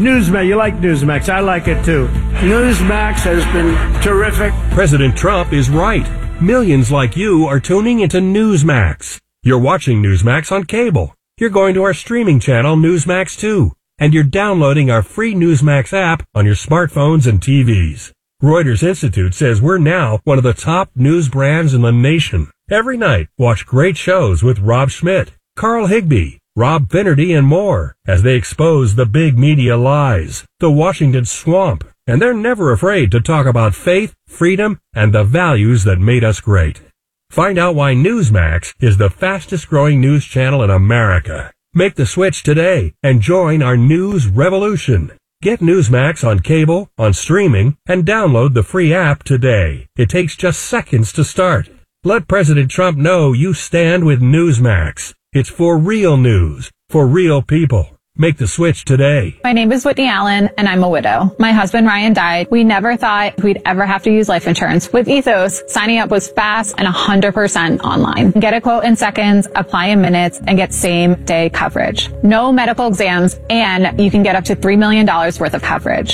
Newsmax, you like Newsmax. I like it too. Newsmax has been terrific. President Trump is right. Millions like you are tuning into Newsmax. You're watching Newsmax on cable. You're going to our streaming channel, Newsmax 2. And you're downloading our free Newsmax app on your smartphones and TVs. Reuters Institute says we're now one of the top news brands in the nation. Every night, watch great shows with Rob Schmidt, Carl Higbie, Rob Finnerty, and more as they expose the big media lies, the Washington swamp, and they're never afraid to talk about faith, freedom, and the values that made us great. Find out why Newsmax is the fastest growing news channel in America. Make the switch today and join our news revolution. Get Newsmax on cable, on streaming, and download the free app today. It takes just seconds to start. Let President Trump know you stand with Newsmax. It's for real news, for real people. Make the switch today. My name is Whitney Allen, and I'm a widow. My husband, Ryan, died. We never thought we'd ever have to use life insurance. With Ethos, signing up was fast and 100% online. Get a quote in seconds, apply in minutes, and get same-day coverage. No medical exams, and you can get up to $3 million worth of coverage.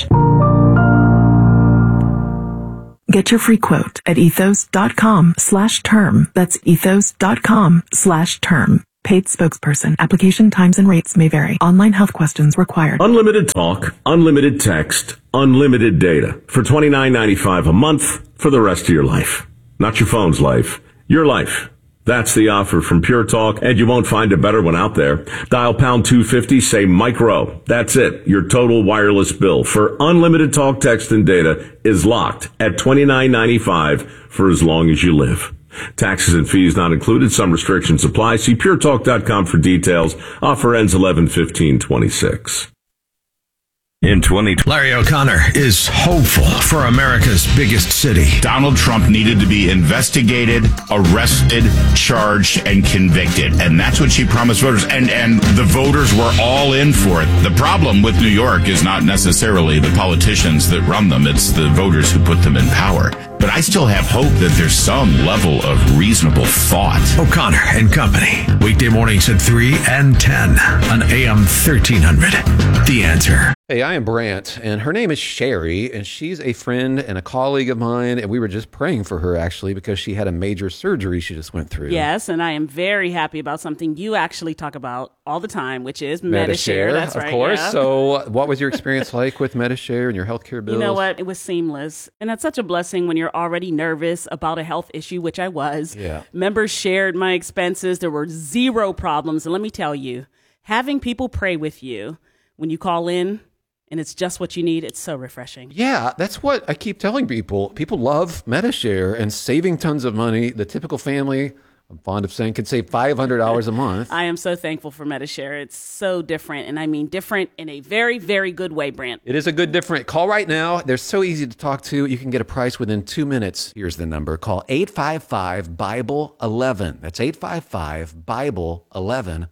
Get your free quote at ethos.com/term. That's ethos.com/term. Paid spokesperson. Application times and rates may vary. Online health questions required. Unlimited talk, unlimited text, unlimited data for $29.95 a month for the rest of your life. Not your phone's life, your life. That's the offer from Pure Talk, and you won't find a better one out there. Dial pound 250, say micro. That's it. Your total wireless bill for unlimited talk, text, and data is locked at $29.95 for as long as you live. Taxes and fees not included. Some restrictions apply. See puretalk.com for details. Offer ends 11/15/26. In 2020, Larry O'Connor is hopeful for America's biggest city. Donald Trump needed to be investigated, arrested, charged, and convicted. And that's what she promised voters. And the voters were all in for it. The problem with New York is not necessarily the politicians that run them. It's the voters who put them in power. But I still have hope that there's some level of reasonable thought. O'Connor and Company. Weekday mornings at 3 and 10 on AM 1300. The Answer. Hey, I am Brant, and her name is Sherry, and she's a friend and a colleague of mine, and we were just praying for her, actually, because she had a major surgery she just went through. Yes, and I am very happy about something you actually talk about all the time, which is Medi-Share. That's right, of course. Yeah. So what was your experience like with Medi-Share and your healthcare bills? You know what? It was seamless, and that's such a blessing when you're already nervous about a health issue, which I was. Yeah. Members shared my expenses. There were zero problems, and let me tell you, having people pray with you when you call in, and it's just what you need, it's so refreshing. Yeah, that's what I keep telling people. People love Medi-Share and saving tons of money. The typical family, I'm fond of saying, could save $500 a month. I am so thankful for Medi-Share. It's so different, and I mean different in a very, very good way, Brant. It is a good different. Call right now. They're so easy to talk to. You can get a price within 2 minutes. Here's the number. Call 855-BIBLE-11. That's 855-BIBLE-11.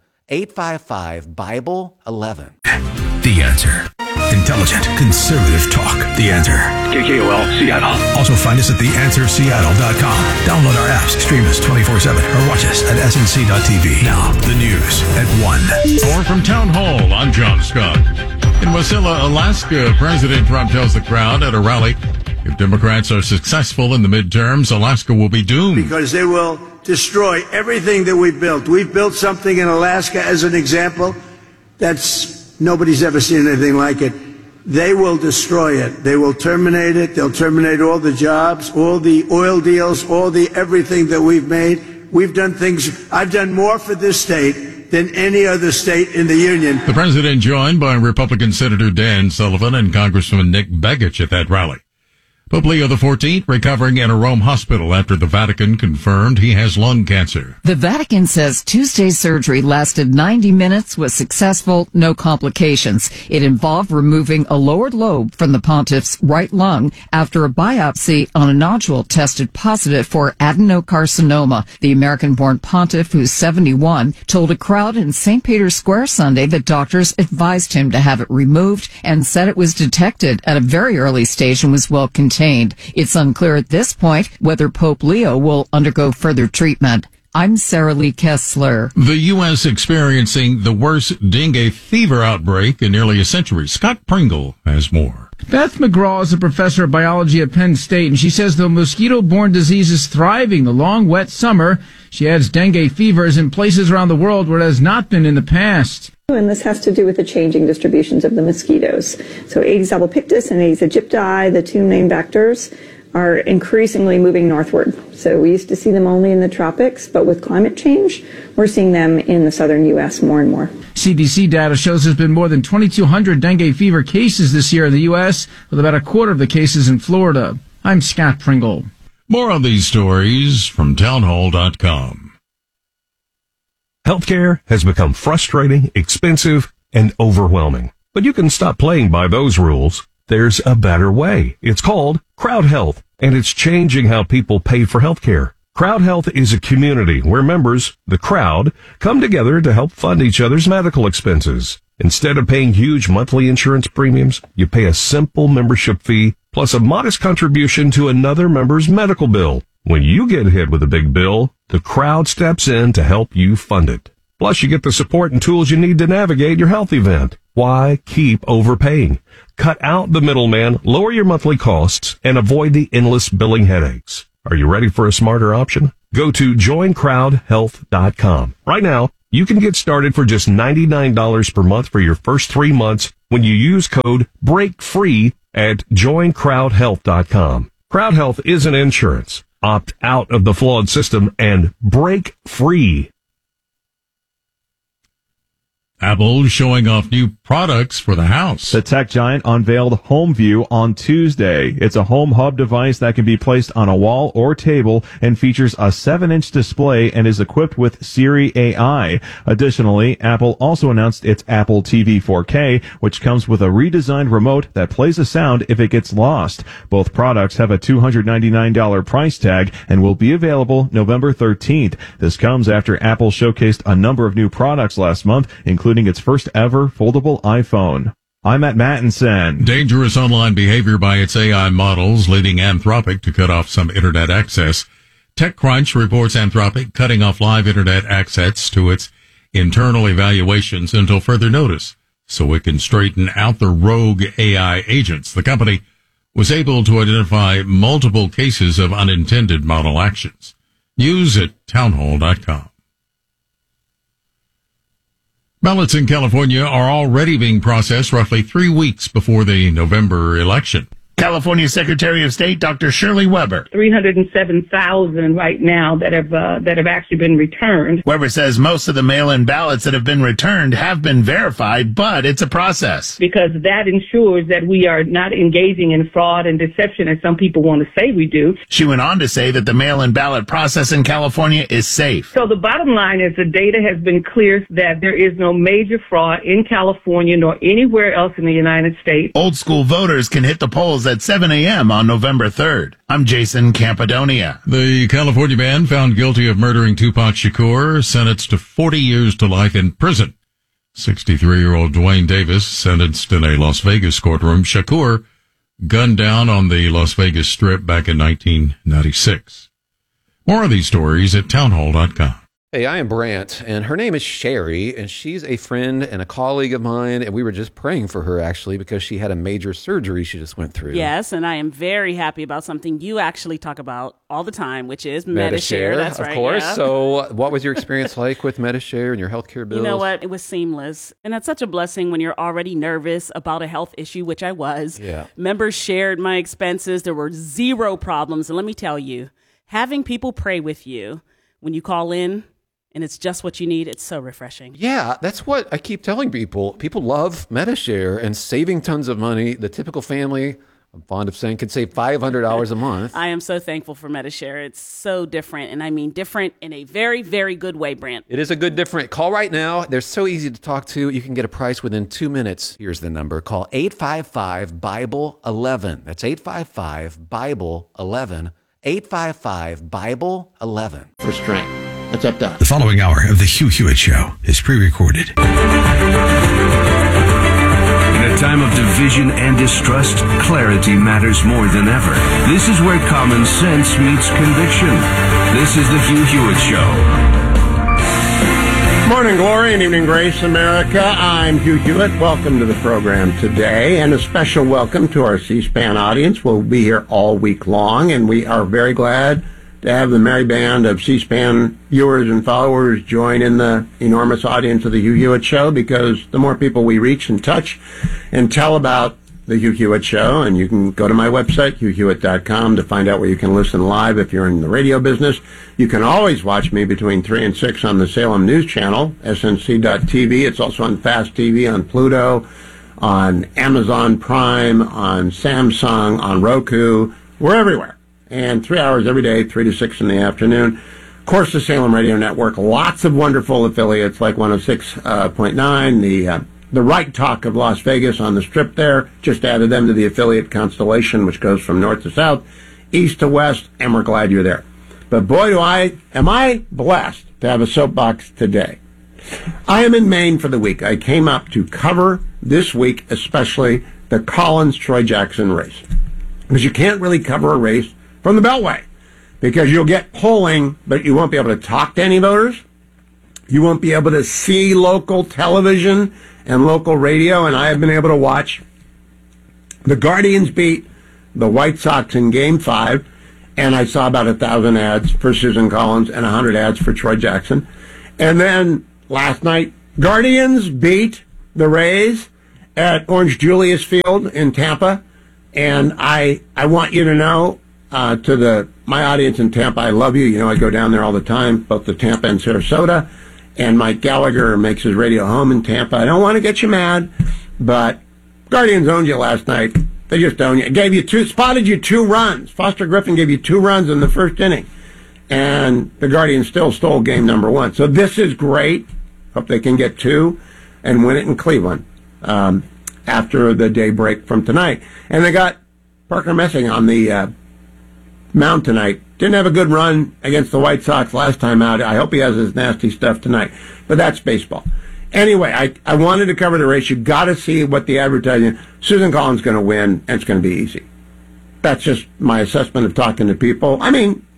855-BIBLE-11. The Answer. Intelligent, conservative talk. The Answer. KKOL, Seattle. Also find us at theanswerseattle.com. Download our apps, stream us 24/7, or watch us at snc.tv. Now, the news at 1. More from Town Hall, I'm John Scott. In Wasilla, Alaska, President Trump tells the crowd at a rally, if Democrats are successful in the midterms, Alaska will be doomed. Because they will destroy everything that we've built. We've built something in Alaska, as an example, that's nobody's ever seen anything like it. They will destroy it. They will terminate it. They'll terminate all the jobs, all the oil deals, all the everything that we've made. We've done things. I've done more for this state than any other state in the union. The president joined by Republican Senator Dan Sullivan and Congressman Nick Begich at that rally. Pope Leo XIV recovering in a Rome hospital after the Vatican confirmed he has lung cancer. The Vatican says Tuesday's surgery lasted 90 minutes, was successful, no complications. It involved removing a lower lobe from the pontiff's right lung after a biopsy on a nodule tested positive for adenocarcinoma. The American-born pontiff, who's 71, told a crowd in St. Peter's Square Sunday that doctors advised him to have it removed and said it was detected at a very early stage and was well contained. It's unclear at this point whether Pope Leo will undergo further treatment. I'm Sarah Lee Kessler. The U.S. experiencing the worst dengue fever outbreak in nearly a century. Scott Pringle has more. Beth McGraw is a professor of biology at Penn State, and she says the mosquito-borne disease is thriving the long, wet summer. She adds dengue fever is in places around the world where it has not been in the past. And this has to do with the changing distributions of the mosquitoes. So Aedes albopictus and Aedes aegypti, the two named vectors, are increasingly moving northward. So we used to see them only in the tropics, but with climate change, we're seeing them in the southern U.S. more and more. CDC data shows there's been more than 2,200 dengue fever cases this year in the U.S., with about a quarter of the cases in Florida. I'm Scott Pringle. More on these stories from townhall.com. Healthcare has become frustrating, expensive, and overwhelming. But you can stop playing by those rules. There's a better way. It's called Crowd Health, and it's changing how people pay for healthcare. Crowd Health is a community where members, the crowd, come together to help fund each other's medical expenses. Instead of paying huge monthly insurance premiums, you pay a simple membership fee plus a modest contribution to another member's medical bill. When you get hit with a big bill, the crowd steps in to help you fund it. Plus, you get the support and tools you need to navigate your health event. Why keep overpaying? Cut out the middleman, lower your monthly costs, and avoid the endless billing headaches. Are you ready for a smarter option? Go to joincrowdhealth.com. Right now, you can get started for just $99 per month for your first 3 months when you use code BREAKFREE at joincrowdhealth.com. Crowd Health isn't insurance. Opt out of the flawed system and break free. Apple showing off new products for the house. The tech giant unveiled HomeView on Tuesday. It's a home hub device that can be placed on a wall or table and features a 7-inch display and is equipped with Siri AI. Additionally, Apple also announced its Apple TV 4K, which comes with a redesigned remote that plays a sound if it gets lost. Both products have a $299 price tag and will be available November 13th. This comes after Apple showcased a number of new products last month, including its first ever foldable iPhone. I'm Matt Mattinson. Dangerous online behavior by its AI models, leading Anthropic to cut off some internet access. TechCrunch reports Anthropic cutting off live internet access to its internal evaluations until further notice, so it can straighten out the rogue AI agents. The company was able to identify multiple cases of unintended model actions. News at townhall.com. Ballots in California are already being processed roughly 3 weeks before the November election. California Secretary of State Dr. Shirley Weber. 307,000 right now that have actually been returned. Weber says most of the mail-in ballots that have been returned have been verified, but it's a process. Because that ensures that we are not engaging in fraud and deception as some people want to say we do. She went on to say that the mail-in ballot process in California is safe. So the bottom line is the data has been clear that there is no major fraud in California nor anywhere else in the United States. Old school voters can hit the polls at 7 a.m. on November 3rd. I'm Jason Campadonia. The California man found guilty of murdering Tupac Shakur, sentenced to 40 years to life in prison. 63-year-old Dwayne Davis, sentenced in a Las Vegas courtroom. Shakur gunned down on the Las Vegas Strip back in 1996. More of these stories at townhall.com. Hey, I am Brant, and her name is Sherry, and she's a friend and a colleague of mine, and we were just praying for her, actually, because she had a major surgery she just went through. Yes, and I am very happy about something you actually talk about all the time, which is Medi-Share. That's right. Of course. Yeah. So what was your experience like with Medi-Share and your healthcare bills? You know what? It was seamless, and that's such a blessing when you're already nervous about a health issue, which I was. Yeah. Members shared my expenses. There were zero problems, and let me tell you, having people pray with you when you call in, and it's just what you need. It's so refreshing. Yeah, that's what I keep telling people. People love Medi-Share and saving tons of money. The typical family, I'm fond of saying, can save $500 a month. I am so thankful for Medi-Share. It's so different, and I mean different in a very, very good way, Brant. It is a good different. Call right now. They're so easy to talk to. You can get a price within 2 minutes. Here's the number. Call 855-BIBLE-11. That's 855-BIBLE-11. 855-BIBLE-11. For strength. That's up to. The following hour of The Hugh Hewitt Show is pre-recorded. In a time of division and distrust, clarity matters more than ever. This is where common sense meets conviction. This is The Hugh Hewitt Show. Morning Glory and Evening Grace, America. I'm Hugh Hewitt. Welcome to the program today, and a special welcome to our C-SPAN audience. We'll be here all week long, and we are very glad to have the merry band of C-SPAN viewers and followers join in the enormous audience of the Hugh Hewitt Show, because the more people we reach and touch and tell about the Hugh Hewitt Show, and you can go to my website, hughhewitt.com, to find out where you can listen live if you're in the radio business. You can always watch me between 3 and 6 on the Salem News Channel, snc.tv. It's also on Fast TV, on Pluto, on Amazon Prime, on Samsung, on Roku. We're everywhere. And 3 hours every day, 3 to 6 in the afternoon. Of course, the Salem Radio Network, lots of wonderful affiliates like 106.9, the Right Talk of Las Vegas on the Strip there. Just added them to the affiliate constellation, which goes from north to south, east to west, and we're glad you're there. But boy, am I blessed to have a soapbox today. I am in Maine for the week. I came up to cover this week, especially the Collins-Troy Jackson race. Because you can't really cover a race from the Beltway, because you'll get polling, but you won't be able to talk to any voters. You won't be able to see local television and local radio, and I have been able to watch the Guardians beat the White Sox in Game 5, and I saw about 1,000 ads for Susan Collins and 100 ads for Troy Jackson. And then last night, Guardians beat the Rays at Orange Julius Field in Tampa, and I want you to know, to my audience in Tampa, I love you. You know I go down there all the time, both to Tampa and Sarasota. And Mike Gallagher makes his radio home in Tampa. I don't want to get you mad, but Guardians owned you last night. They just owned you. Spotted you 2 runs. Foster Griffin gave you 2 runs in the first inning. And the Guardians still stole game number 1. So this is great. Hope they can get 2 and win it in Cleveland after the day break from tonight. And they got Parker Messing on the mound tonight. Didn't have a good run against the White Sox last time out. I hope he has his nasty stuff tonight. But that's baseball. Anyway, I wanted to cover the race. You got to see what the advertising. Susan Collins is going to win, and it's going to be easy. That's just my assessment of talking to people. I mean,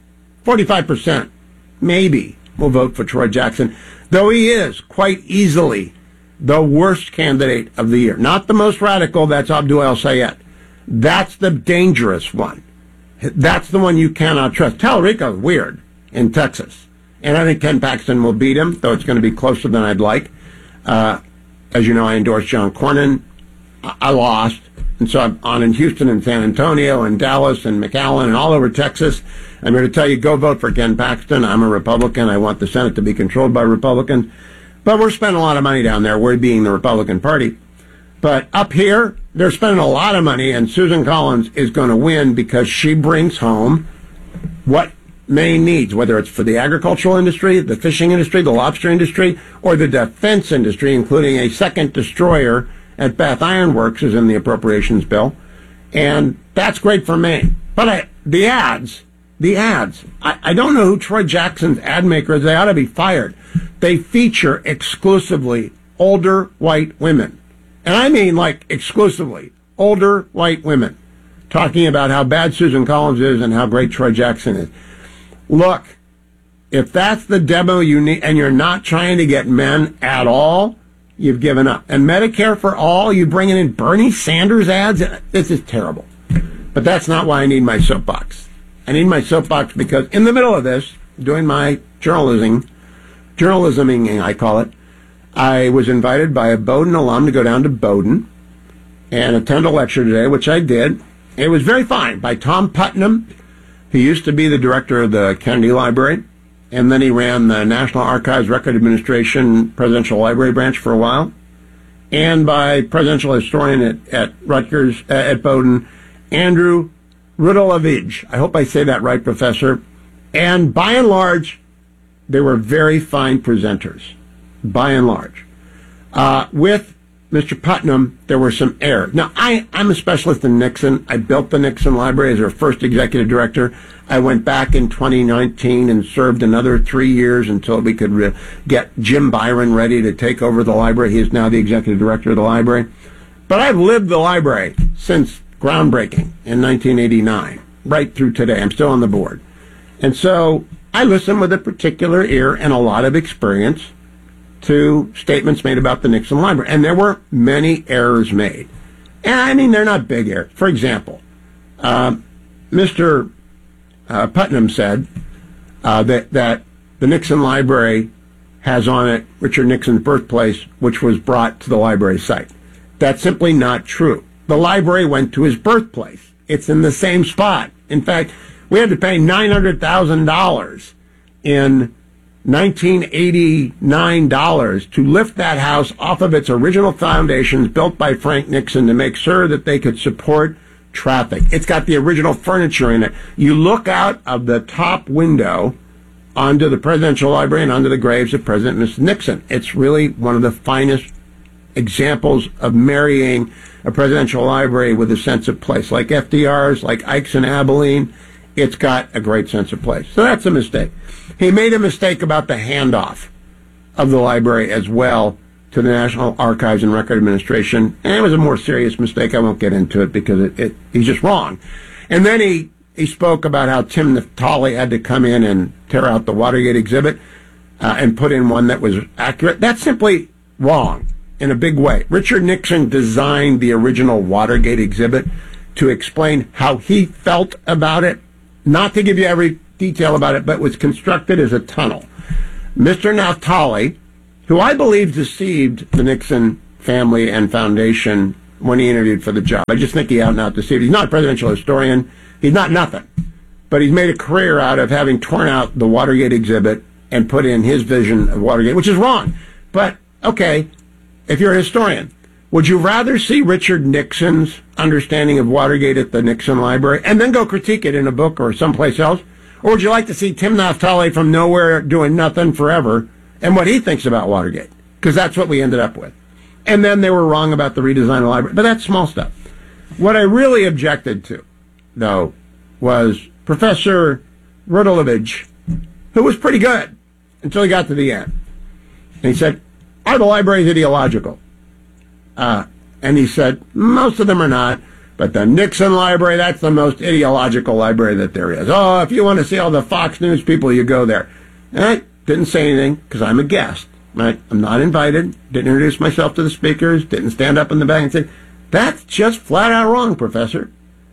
45% maybe will vote for Troy Jackson, though he is quite easily the worst candidate of the year. Not the most radical. That's Abdul El Sayed. That's the dangerous one. That's the one you cannot trust. Tallarico's weird in Texas. And I think Ken Paxton will beat him, though it's going to be closer than I'd like. As you know, I endorsed John Cornyn. I lost. And so I'm on in Houston and San Antonio and Dallas and McAllen and all over Texas. I'm here to tell you, go vote for Ken Paxton. I'm a Republican. I want the Senate to be controlled by Republicans. But we're spending a lot of money down there, we're being the Republican Party. But up here, they're spending a lot of money, and Susan Collins is going to win because she brings home what Maine needs, whether it's for the agricultural industry, the fishing industry, the lobster industry, or the defense industry, including a second destroyer at Bath Iron Works is in the appropriations bill. And that's great for Maine. But the ads, I don't know who Troy Jackson's ad maker is. They ought to be fired. They feature exclusively older white women. And I mean, like, exclusively older white women talking about how bad Susan Collins is and how great Troy Jackson is. Look, if that's the demo you need, and you're not trying to get men at all, you've given up. And Medicare for all, you bringing in Bernie Sanders ads? This is terrible. But that's not why I need my soapbox. I need my soapbox because in the middle of this, doing my journalisming, I call it, I was invited by a Bowdoin alum to go down to Bowdoin and attend a lecture today, which I did. It was very fine, by Tom Putnam. He used to be the director of the Kennedy Library, and then he ran the National Archives Record Administration Presidential Library Branch for a while, and by presidential historian at Rutgers, at Bowdoin, Andrew Rudolovich. I hope I say that right, Professor. And by and large, they were very fine presenters. By and large. With Mr. Putnam, there were some errors. Now, I'm a specialist in Nixon. I built the Nixon Library as our first executive director. I went back in 2019 and served another 3 years until we could get Jim Byron ready to take over the library. He is now the executive director of the library. But I've lived the library since groundbreaking in 1989, right through today. I'm still on the board. And so I listen with a particular ear and a lot of experience to statements made about the Nixon Library. And there were many errors made. And I mean, they're not big errors. For example, Mr. Putnam said that the Nixon Library has on it Richard Nixon's birthplace, which was brought to the library site. That's simply not true. The library went to his birthplace. It's in the same spot. In fact, we had to pay $900,000 in 1989 to lift that house off of its original foundations built by Frank Nixon to make sure that they could support traffic. It's got the original furniture in it. You look out of the top window onto the presidential library and onto the graves of President and Mrs. Nixon. It's really one of the finest examples of marrying a presidential library with a sense of place. Like FDR's, like Ike's in Abilene, it's got a great sense of place. So that's a mistake. He made a mistake about the handoff of the library as well to the National Archives and Record Administration, and it was a more serious mistake. I won't get into it because he's just wrong. And then he spoke about how Tim Naftali had to come in and tear out the Watergate exhibit and put in one that was accurate. That's simply wrong in a big way. Richard Nixon designed the original Watergate exhibit to explain how he felt about it, not to give you every detail about it, but was constructed as a tunnel. Mr. Naftali, who I believe deceived the Nixon family and foundation when he interviewed for the job. I just think he out and out deceived. He's not a presidential historian. He's not nothing. But he's made a career out of having torn out the Watergate exhibit and put in his vision of Watergate, which is wrong. But, okay, if you're a historian, would you rather see Richard Nixon's understanding of Watergate at the Nixon Library and then go critique it in a book or someplace else? Or would you like to see Tim Naftali from nowhere doing nothing forever and what he thinks about Watergate? Because that's what we ended up with. And then they were wrong about the redesign of the library. But that's small stuff. What I really objected to, though, was Professor Rudelovich, who was pretty good until he got to the end. And he said, are the libraries ideological? And he said, most of them are not. But the Nixon Library, that's the most ideological library that there is. Oh, if you want to see all the Fox News people, you go there. And I didn't say anything because I'm a guest. Right? I'm not invited. Didn't introduce myself to the speakers. Didn't stand up in the back and say, that's just flat out wrong, Professor.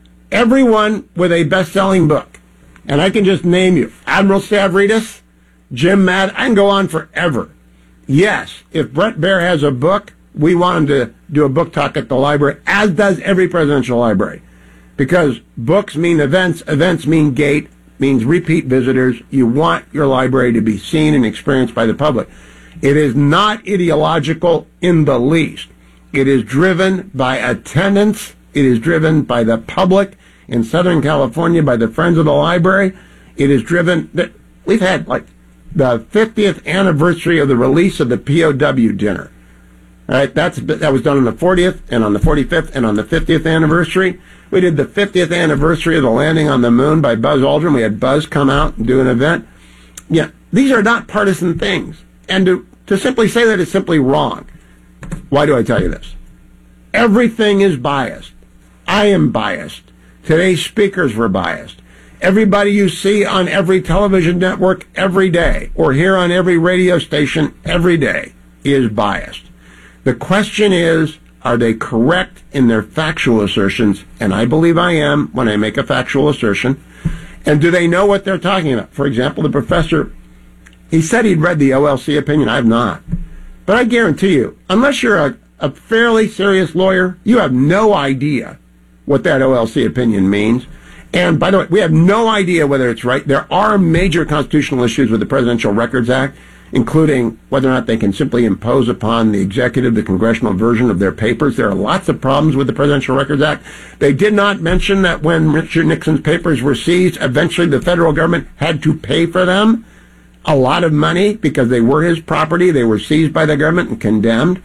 Everyone with a best-selling book, and I can just name you, Admiral Stavridis, Jim Madd, I can go on forever. Yes, if Brett Baer has a book, we want him to do a book talk at the library, as does every presidential library. Because books mean events, events mean gate, means repeat visitors. You want your library to be seen and experienced by the public. It is not ideological in the least. It is driven by attendance. It is driven by the public in Southern California, by the Friends of the Library. It is driven that we've had like the 50th anniversary of the release of the POW dinner. All right, that was done on the 40th and on the 45th and on the 50th anniversary. We did the 50th anniversary of the landing on the moon by Buzz Aldrin. We had Buzz come out and do an event. Yeah, these are not partisan things. And to simply say that is simply wrong. Why do I tell you this? Everything is biased. I am biased. Today's speakers were biased. Everybody you see on every television network every day, or hear on every radio station every day, is biased. The question is, are they correct in their factual assertions? And I believe I am when I make a factual assertion. And do they know what they're talking about? For example, the professor, he said he'd read the OLC opinion. I have not. But I guarantee you, unless you're a fairly serious lawyer, you have no idea what that OLC opinion means. And by the way, we have no idea whether it's right. There are major constitutional issues with the Presidential Records Act, including whether or not they can simply impose upon the executive the congressional version of their papers. There are lots of problems with the Presidential Records Act. They did not mention that when Richard Nixon's papers were seized, eventually the federal government had to pay for them a lot of money because they were his property. They were seized by the government and condemned.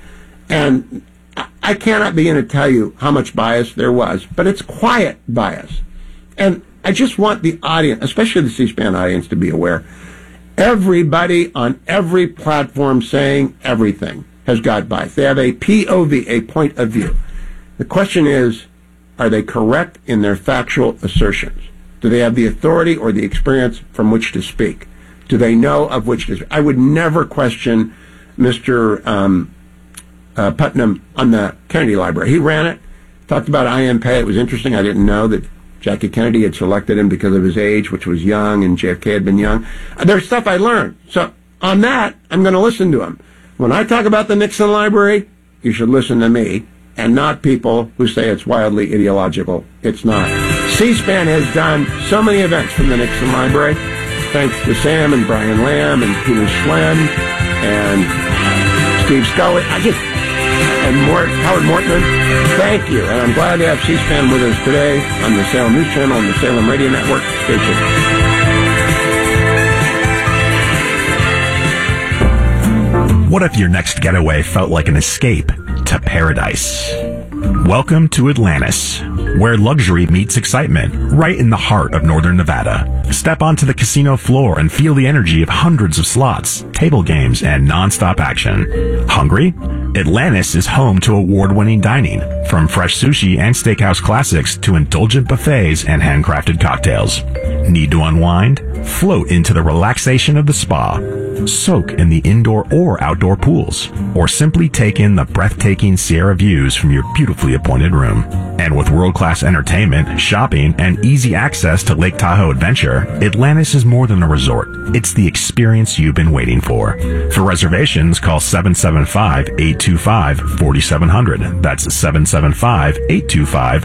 And I cannot begin to tell you how much bias there was, but it's quiet bias. And I just want the audience, especially the C-SPAN audience, to be aware. Everybody on every platform saying everything has got bias. They have a POV, a point of view. The question is, are they correct in their factual assertions? Do they have the authority or the experience from which to speak? Do they know of which to speak? I would never question Mr. Putnam on the Kennedy Library. He ran it, talked about IMPay. It was interesting. I didn't know that Jackie Kennedy had selected him because of his age, which was young, and JFK had been young. There's stuff I learned. So on that, I'm going to listen to him. When I talk about the Nixon Library, you should listen to me and not people who say it's wildly ideological. It's not. C-SPAN has done so many events from the Nixon Library, thanks to Sam and Brian Lamb and Peter Schlen and Steve Scully. And Howard Mortman, thank you. And I'm glad to have C-SPAN with us today on the Salem News Channel and the Salem Radio Network. Stay tuned. What if your next getaway felt like an escape to paradise? Welcome to Atlantis, where luxury meets excitement, right in the heart of northern Nevada. Step onto the casino floor and feel the energy of hundreds of slots, table games, and non-stop action. Hungry? Atlantis is home to award-winning dining, from fresh sushi and steakhouse classics to indulgent buffets and handcrafted cocktails. Need to unwind? Float into the relaxation of the spa. Soak in the indoor or outdoor pools, or simply take in the breathtaking Sierra views from your beautifully appointed room. And with world-class entertainment, shopping, and easy access to Lake Tahoe Adventure, Atlantis is more than a resort. It's the experience you've been waiting for. For reservations, call 775-825-4700. That's 775-825-4700.